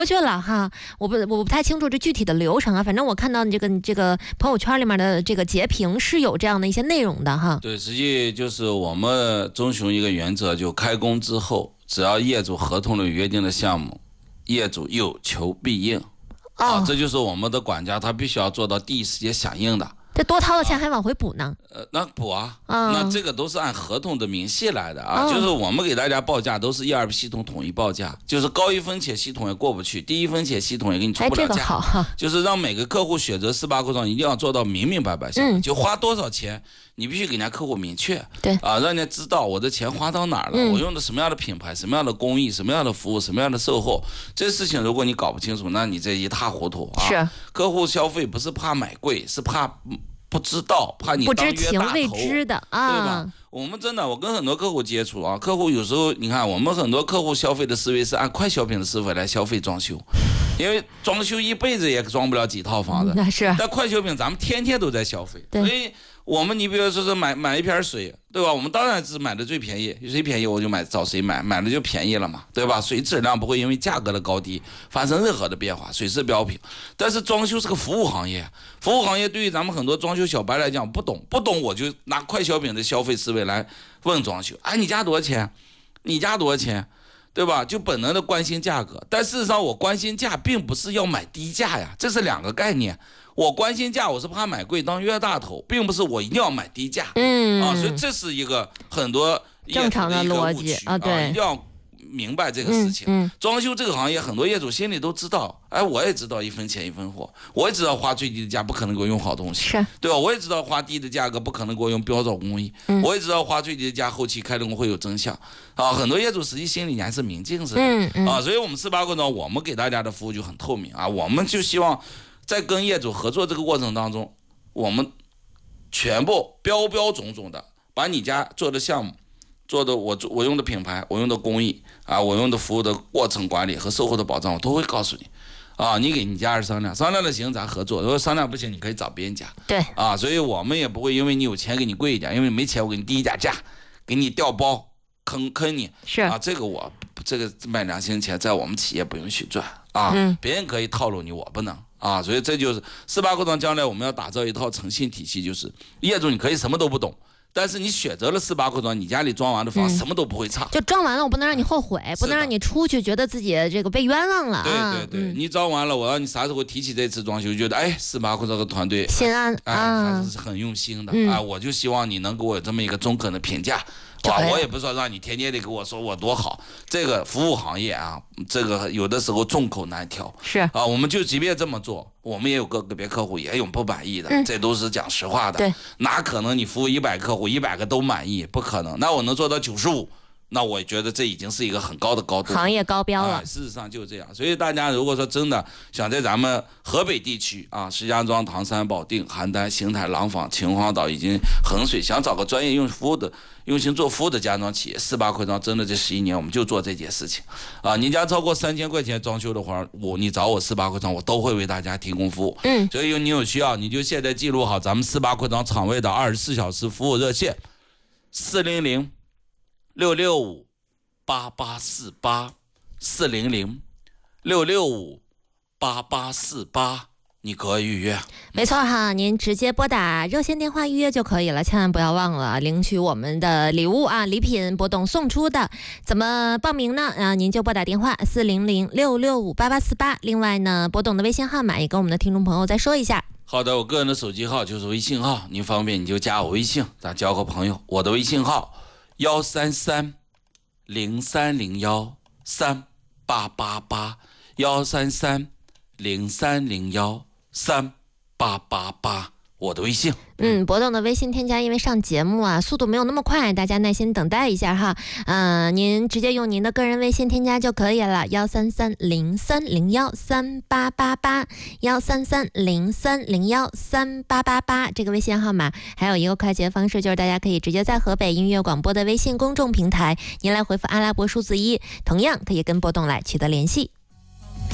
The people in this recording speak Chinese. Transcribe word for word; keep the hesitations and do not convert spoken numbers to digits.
去了哈，我不我不太清楚这具体的流程啊，反正我看到你这个你这个朋友圈里面的这个截屏是有这样的一些内容的哈。 对，实际就是我们遵循一个原则，就开工之后，只要业主合同里约定的项目，业主有求必应。哦、啊，这就是我们的管家，他必须要做到第一时间响应的。 这多掏的钱还往回补呢？ 呃，那补啊， 嗯、 那这个都是按合同的明细来的啊，嗯、就是我们给大家报价都是 E R P 系统统一报价，就是高一分钱系统也过不去，低一分钱系统也给你出不了价。 哎，这个好哈， 就是让每个客户选择四八扩张一定要做到明明白白，嗯，就花多少钱，你必须给人家客户明确， 对啊，让人家知道我的钱花到哪儿了，嗯、我用的什么样的品牌，什么样的工艺，什么样的服务，什么样的售后，这事情如果你搞不清楚，那你这一塌糊涂啊。 是， 客户消费不是怕买贵，是怕。不知道，怕你当冤大头， 未知的啊， 对吧？我们真的，我跟很多客户接触啊，客户有时候你看，我们很多客户消费的思维是按快消品的思维来消费装修，因为装修一辈子也装不了几套房子， 那是。 但快消品咱们天天都在消费，所以我们你比如说是买买一瓶水，对吧？我们当然是买的最便宜，谁便宜我就买找谁买，买了就便宜了嘛，对吧？水质量不会因为价格的高低发生任何的变化，水是标品。但是装修是个服务行业，服务行业对于咱们很多装修小白来讲不懂，不懂我就拿快消品的消费思维来问装修，哎，你家多少钱？你家多少钱？对吧？就本能的关心价格，但事实上我关心价并不是要买低价呀，这是两个概念。我关心价，我是怕买贵当冤大头，并不是我一定要买低价。 嗯啊，所以这是一个很多正常的逻辑啊，对， 啊，一定要明白这个事情。 嗯嗯、 装修这个行业，很多业主心里都知道，哎，我也知道一分钱一分货，我也知道花最低的价不可能给我用好东西， 是，对吧？我也知道花低的价格不可能给我用标准工艺， 嗯、 我也知道花最低的价后期开工会有真相啊。很多业主实际心里还是明镜似的、 嗯嗯、 啊，所以我们四八过程我们给大家的服务就很透明啊，我们就希望在跟业主合作这个过程当中，我们全部标标准准的把你家做的项目。做的我我用的品牌，我用的工艺啊，我用的服务的过程管理和售后的保障，我都会告诉你，啊，你给你家人商量，商量的行咱合作，如果商量不行，你可以找别人家， 对， 啊，所以我们也不会因为你有钱给你贵一点，因为没钱我给你低一点价，给你调包坑坑你， 是啊，这个我这个卖良心钱在我们企业不允许赚啊， 嗯、 别人可以套路你，我不能。啊，所以这就是四八扩张，将来我们要打造一套诚信体系，就是业主你可以什么都不懂。但是你选择了四八扩张，你家里装完的房、嗯、什么都不会差， 就装完了，我不能让你后悔，不能让你出去觉得自己这个被冤枉了啊！ 对对对，嗯、你装完了，我让你啥时候提起这次装修，觉得哎，四八扩张这个团队心安， 哎， 啊、 还是很用心的、 嗯、 啊！我就希望你能给我这么一个中肯的评价。哇，我也不是说让你天天得给我说我多好，这个服务行业啊，这个有的时候众口难调， 是啊，我们就即便这么做，我们也有个个别客户也有不满意的， 嗯、 这都是讲实话的， 对， 哪可能你服务一百客户一百个都满意？不可能，那我能做到九十五。那我觉得这已经是一个很高的高度， 行业高标了、 啊。事实上就这样，所以大家如果说真的想在咱们河北地区啊，石家庄、唐山、保定、邯郸、邢台、廊坊、秦皇岛以及衡水，想找个专业用服务的、用心做服务的家装企业，四八扩张真的这十一年我们就做这件事情啊。你家超过三千块钱装修的话，我你找我四八扩张，我都会为大家提供服务。 嗯， 所以你有需要，你就现在记录好咱们四八扩张场位的二十四小时服务热线：四零零六六五。八八四八四零零六六五八八四八，你可以预约。 没错哈，您直接拨打热线电话预约就可以了，千万不要忘了领取我们的礼物啊，礼品波动送出的。怎么报名呢？啊，您就拨打电话四零零六六五八八四八。另外呢，波动的微信号码也跟我们的听众朋友再说一下。 好的，我个人的手机号就是微信号，您方便你就加我微信，咱交个朋友。我的微信号幺三三。零三零幺三八八八幺三三零三零幺三八八八，我的微信。 嗯，波动的微信添加，因为上节目啊速度没有那么快，大家耐心等待一下哈。嗯、呃，您直接用您的个人微信添加就可以了，幺三三零三零幺三八八八幺三三零三零幺三八八八这个微信号码。还有一个快捷方式，就是大家可以直接在河北音乐广播的微信公众平台，您来回复阿拉伯数字一，同样可以跟波动来取得联系。